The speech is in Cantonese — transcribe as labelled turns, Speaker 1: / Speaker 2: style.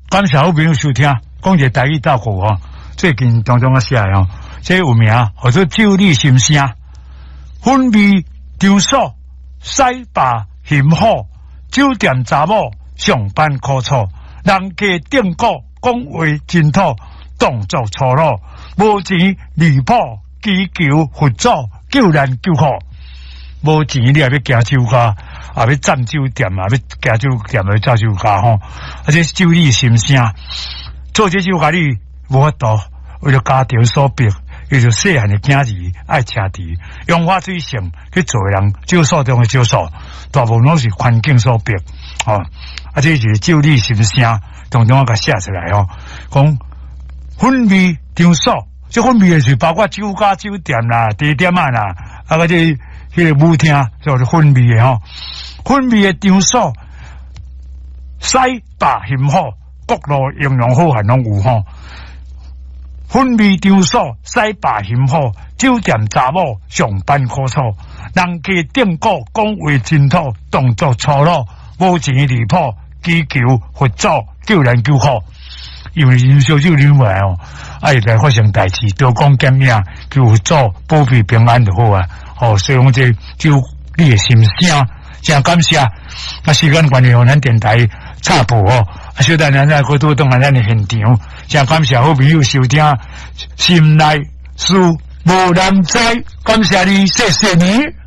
Speaker 1: 感谢好朋友收听，讲一个台语倒句哦。最近当中啊写哦，这有名叫做酒里心声，粉味场所，西坝嫌好，酒店查某上班苦楚，人家顶果讲话真土，动作粗鲁，无钱离谱，祈求佛祖救难救苦。无钱你也要行酒家，也要占酒店，也要行酒店来造酒家吼。而且酒里心声，做这酒家你无法度，为了家庭所逼，伊就细汉的囝儿爱车猪，用花水性去做人酒所中的酒所，大部分拢是环境所逼哦。啊，这就是酒里心声，当中我甲写出来哦，讲粉味场所，这粉味是包括酒家、酒店啦、地点啊啦，啊个这。迄个舞厅就是粉味的吼，粉味的场所，西坝嫌好，各路形容好汉拢有吼。粉味场所，西坝嫌好，酒店查某上班苦楚，人家顶果讲话真土，动作粗鲁，无钱离谱，祈求佛祖救难救苦。因为因烧酒啉来哦，爱来发生代志，多讲减命，求佛祖保庇平安就好啊。哦，所以讲这就你的心声，真感谢。啊，时间关系，咱电台插播哦。啊，小等咱再过多动来咱的现场，真感谢好朋友收听，心内事无人知，感谢你，谢谢你。